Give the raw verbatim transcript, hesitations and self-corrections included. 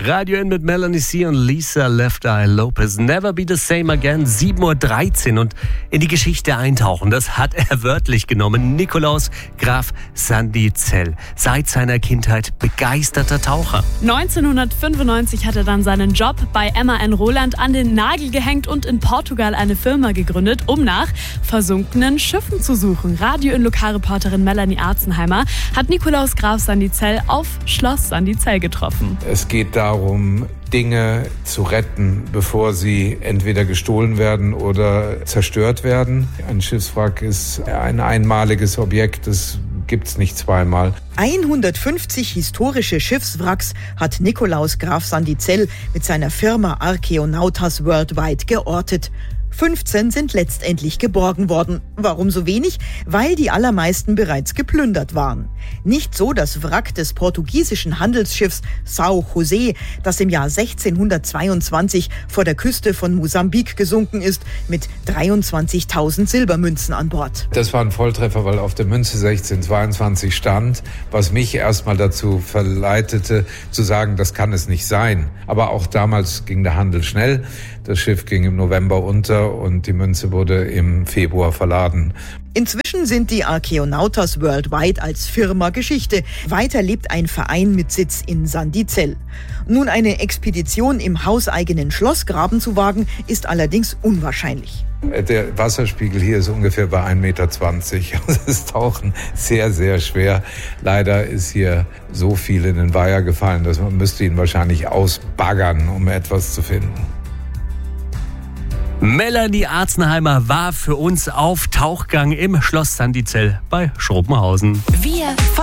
Radio N mit Melanie C. und Lisa Left Eye Lopez. Never be the same again. sieben Uhr dreizehn und in die Geschichte eintauchen. Das hat er wörtlich genommen. Nikolaus Graf Sandy Zell. Seit seiner Kindheit begeisterter Taucher. neunzehnhundertfünfundneunzig hat er dann seinen Job bei M A N Roland an den Nagel gehängt und in Portugal eine Firma gegründet, um nach versunkenen Schiffen zu suchen. Radio N Lokalreporterin Melanie Arzenheimer hat Nikolaus Graf Sandy Zell auf Schloss Sandy Zell getroffen. Es geht darum, Dinge zu retten, bevor sie entweder gestohlen werden oder zerstört werden. Ein Schiffswrack ist ein einmaliges Objekt, das gibt's nicht zweimal. hundertfünfzig historische Schiffswracks hat Nikolaus Graf Sandy Zell mit seiner Firma Archaeonautas Worldwide geortet. fünfzehn sind letztendlich geborgen worden. Warum so wenig? Weil die allermeisten bereits geplündert waren. Nicht so das Wrack des portugiesischen Handelsschiffs São José, das im Jahr sechzehnhundertzweiundzwanzig vor der Küste von Mosambik gesunken ist, mit dreiundzwanzigtausend Silbermünzen an Bord. Das war ein Volltreffer, weil auf der Münze sechzehnhundertzweiundzwanzig stand, was mich erstmal dazu verleitete, zu sagen, das kann es nicht sein. Aber auch damals ging der Handel schnell. Das Schiff ging im November unter und die Münze wurde im Februar verladen. Inzwischen sind die Archaeonautas Worldwide als Firma Geschichte. Weiter lebt ein Verein mit Sitz in Sandy Zell. Nun, eine Expedition im hauseigenen Schlossgraben zu wagen, ist allerdings unwahrscheinlich. Der Wasserspiegel hier ist ungefähr bei ein Meter zwanzig. Das ist Tauchen sehr, sehr schwer. Leider ist hier so viel in den Weiher gefallen, dass man müsste ihn wahrscheinlich ausbaggern, um etwas zu finden. Melanie Arzenheimer war für uns auf Tauchgang im Schloss Sandy Zell bei Schrobenhausen. Wir